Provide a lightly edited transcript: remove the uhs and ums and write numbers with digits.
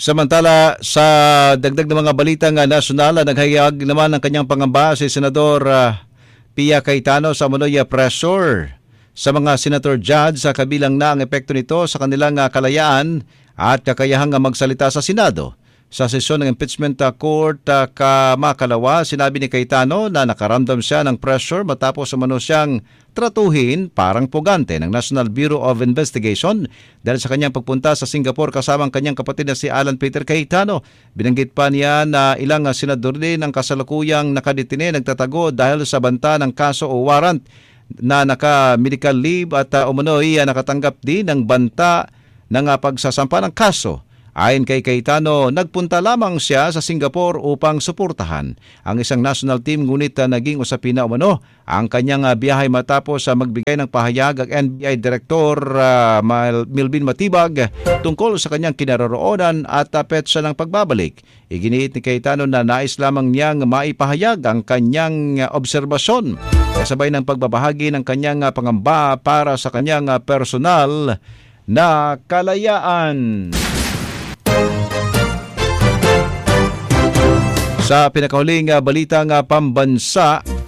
Samantala, sa dagdag ng mga balitang nasyonal, naghayag naman ng kanyang pangamba si Senador Pia Cayetano sa umunoy pressure sa mga senator judge sa kabilang na ang epekto nito sa kanilang kalayaan at kakayahang magsalita sa Senado. Sa sesyon ng impeachment court kamakalawa, sinabi ni Cayetano na nakaramdam siya ng pressure matapos umano siyang tratuhin parang pugante ng National Bureau of Investigation dahil sa kanyang pagpunta sa Singapore kasama ang kanyang kapatid na si Alan Peter Cayetano. Binanggit pa niya na ilang senador din ang kasalukuyang nakadetine nagtatago dahil sa banta ng kaso o warrant na naka-medical leave at umunoy nakatanggap din ng banta ng pagsasampa ng kaso. Ayon kay Cayetano, nagpunta lamang siya sa Singapore upang suportahan ang isang national team ngunit naging usapin na umano ang kanyang biyahe matapos magbigay ng pahayag ang NBI Director Milvin Matibag tungkol sa kanyang kinaroroonan at petsa ng pagbabalik. Iginiit ni Cayetano na nais lamang niyang maipahayag ang kanyang obserbasyon kasabay ng pagbabahagi ng kanyang pangamba para sa kanyang personal na kalayaan. Sa pinakahuling balitang pambansa,